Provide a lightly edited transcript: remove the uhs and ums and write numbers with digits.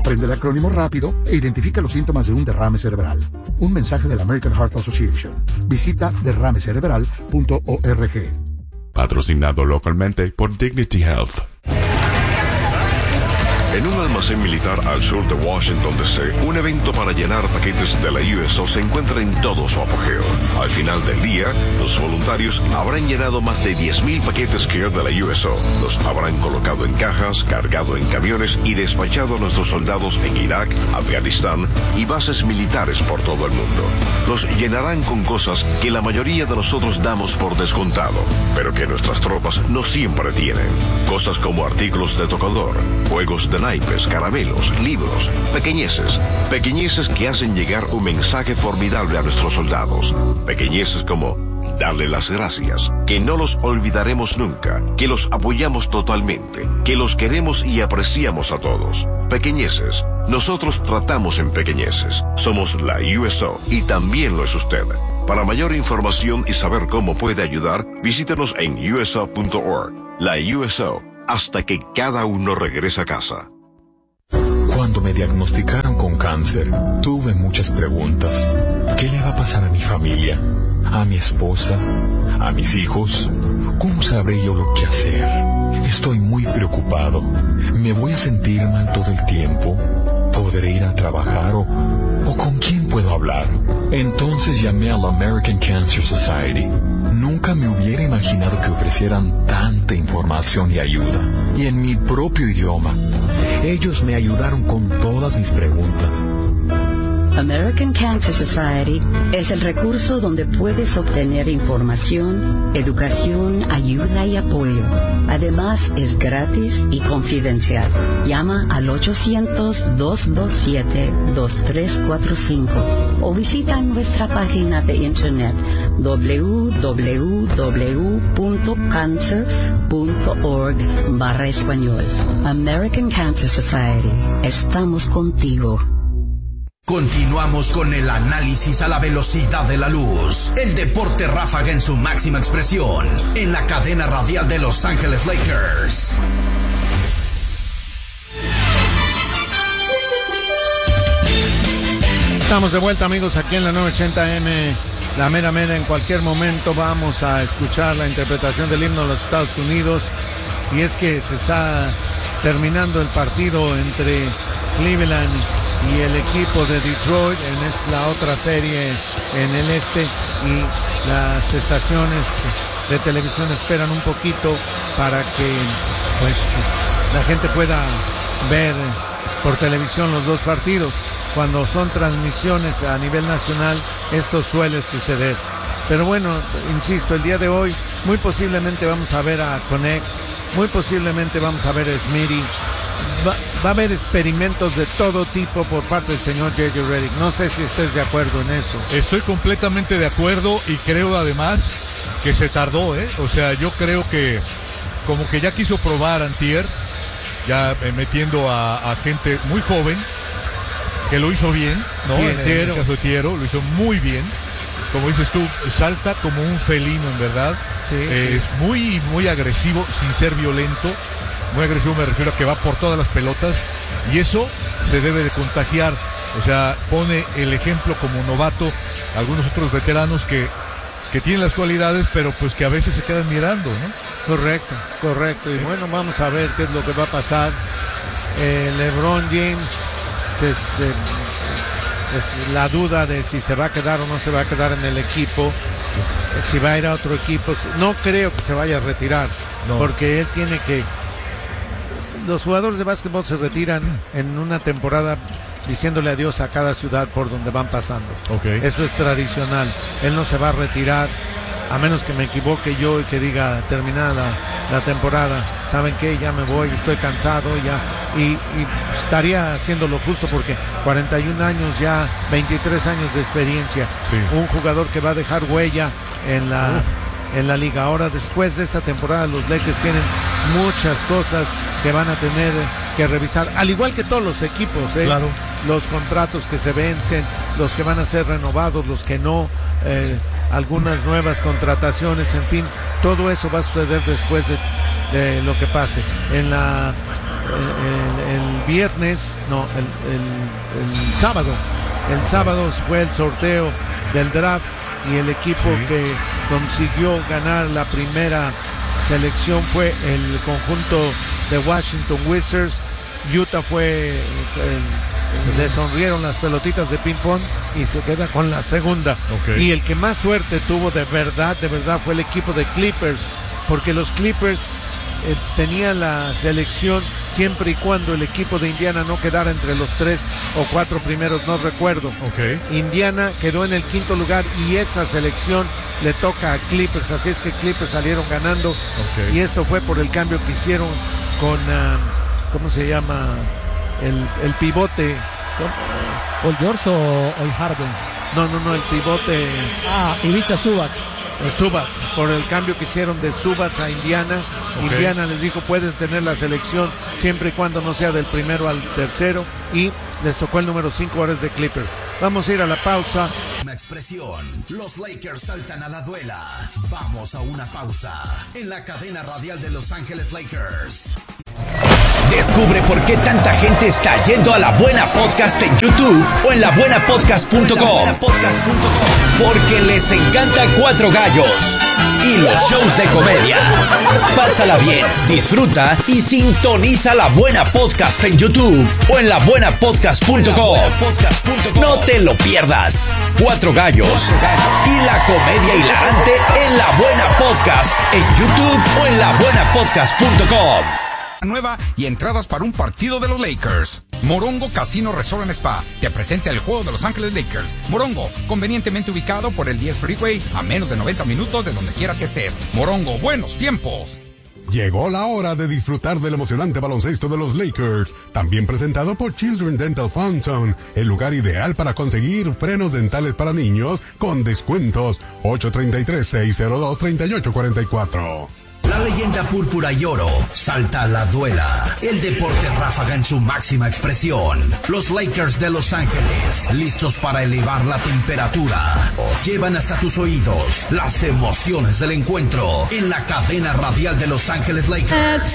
Aprende el acrónimo rápido e identifica los síntomas de un derrame cerebral. Un mensaje de la American Heart Association. Visita derramecerebral.org. Patrocinado localmente por Dignity Health. En un almacén militar al sur de Washington, D.C., un evento para llenar paquetes de la USO se encuentra en todo su apogeo. Al final del día, los voluntarios habrán llenado más de 10,000 paquetes Care de la USO. Los habrán colocado en cajas, cargado en camiones y despachado a nuestros soldados en Irak, Afganistán y bases militares por todo el mundo. Los llenarán con cosas que la mayoría de nosotros damos por descontado, pero que nuestras tropas no siempre tienen. Cosas como artículos de tocador, juegos de naipes, caramelos, libros, pequeñeces que hacen llegar un mensaje formidable a nuestros soldados. Pequeñeces como darle las gracias, que no los olvidaremos nunca, que los apoyamos totalmente, que los queremos y apreciamos a todos. Pequeñeces. Nosotros tratamos en pequeñeces. Somos la USO y también lo es usted. Para mayor información y saber cómo puede ayudar, visítenos en uso.org. La USO, hasta que cada uno regrese a casa. Cuando me diagnosticaron con cáncer, tuve muchas preguntas. ¿Qué le va a pasar a mi familia? ¿A mi esposa? ¿A mis hijos? ¿Cómo sabré yo lo que hacer? Estoy muy preocupado. ¿Me voy a sentir mal todo el tiempo? ¿Podré ir a trabajar o con quién puedo hablar? Entonces llamé a la American Cancer Society. Nunca me hubiera imaginado que ofrecieran tanta información y ayuda, y en mi propio idioma. Ellos me ayudaron con todas mis preguntas. American Cancer Society es el recurso donde puedes obtener información, educación, ayuda y apoyo. Además, es gratis y confidencial. Llama al 800-227-2345 o visita nuestra página de internet www.cancer.org/español. American Cancer Society. Estamos contigo. Continuamos con el análisis a la velocidad de la luz. El deporte ráfaga en su máxima expresión. En la cadena radial de Los Ángeles Lakers. Estamos de vuelta, amigos, aquí en la 980M. La mera mera. En cualquier momento vamos a escuchar la interpretación del himno de los Estados Unidos. Y es que se está terminando el partido entre Cleveland y el equipo de Detroit, es la otra serie en el este, y las estaciones de televisión esperan un poquito para que pues la gente pueda ver por televisión los dos partidos. Cuando son transmisiones a nivel nacional, esto suele suceder. Pero bueno, insisto, el día de hoy muy posiblemente vamos a ver a Connect, muy posiblemente vamos a ver a Smitty. Va a haber experimentos de todo tipo por parte del señor J.J. Redick. No sé si estés de acuerdo en eso. Estoy completamente de acuerdo y creo además que se tardó, O sea, yo creo que como que ya quiso probar antier, ya metiendo a gente muy joven, que lo hizo bien, ¿no? En el caso de Thiero, lo hizo muy bien. Como dices tú, salta como un felino, en verdad. Sí. Es muy, muy agresivo, sin ser violento. Muy agresivo me refiero a que va por todas las pelotas, y eso se debe de contagiar. O sea, pone el ejemplo como novato a algunos otros veteranos que tienen las cualidades, pero pues que a veces se quedan mirando, ¿no? Correcto. Y bueno, vamos a ver qué es lo que va a pasar. LeBron James es la duda de si se va a quedar o no se va a quedar en el equipo, si va a ir a otro equipo. No creo que se vaya a retirar, porque él tiene que... Los jugadores de básquetbol se retiran en una temporada diciéndole adiós a cada ciudad por donde van pasando. Okay. Eso es tradicional. Él no se va a retirar, a menos que me equivoque yo y que diga terminada la temporada, ¿saben qué? Ya me voy, estoy cansado ya. Y estaría haciendo lo justo, porque 41 años ya, 23 años de experiencia. Sí. Un jugador que va a dejar huella en la liga. Ahora, después de esta temporada, los Lakers tienen muchas cosas que van a tener que revisar, al igual que todos los equipos, Claro. Los contratos que se vencen, los que van a ser renovados, los que no, algunas nuevas contrataciones, en fin, todo eso va a suceder después de lo que pase. En el sábado. El sábado fue el sorteo del draft y el equipo que consiguió ganar la primera selección fue el conjunto de Washington Wizards. Utah le sonrieron las pelotitas de ping pong y se queda con la segunda. Y el que más suerte tuvo de verdad fue el equipo de Clippers, porque los Clippers tenían la selección siempre y cuando el equipo de Indiana no quedara entre los 3 o 4 primeros, no recuerdo. Indiana quedó en el 5º lugar y esa selección le toca a Clippers, así es que Clippers salieron ganando. Y esto fue por el cambio que hicieron con ¿cómo se llama? El pivote. ¿Paul George o el Hardens? No, el pivote. Ivica Zubac. Zubac, por el cambio que hicieron de Zubac a Indiana. Indiana les dijo, pueden tener la selección siempre y cuando no sea del primero al tercero, y les tocó el número 5, ahora es de Clipper. Vamos a ir a la pausa. Expresión. Los Lakers saltan a la duela. Vamos a una pausa en la cadena radial de Los Ángeles Lakers. Descubre por qué tanta gente está yendo a La Buena Podcast en YouTube o en labuenapodcast.com. Porque les encanta Cuatro Gallos y los shows de comedia. Pásala bien, disfruta y sintoniza La Buena Podcast en YouTube o en labuenapodcast.com. No te lo pierdas. Cuatro Gallos y la comedia hilarante en La Buena Podcast en YouTube o en labuenapodcast.com. Nueva y entradas para un partido de los Lakers. Morongo Casino Resort and Spa te presenta el juego de Los Ángeles Lakers. Morongo, convenientemente ubicado por el 10 Freeway a menos de 90 minutos de donde quiera que estés. Morongo, buenos tiempos. Llegó la hora de disfrutar del emocionante baloncesto de los Lakers, también presentado por Children Dental Fountain, el lugar ideal para conseguir frenos dentales para niños con descuentos. 833-602-3844. La leyenda púrpura y oro salta a la duela. El deporte ráfaga en su máxima expresión. Los Lakers de Los Ángeles, listos para elevar la temperatura. Llevan hasta tus oídos las emociones del encuentro en la cadena radial de Los Ángeles Lakers.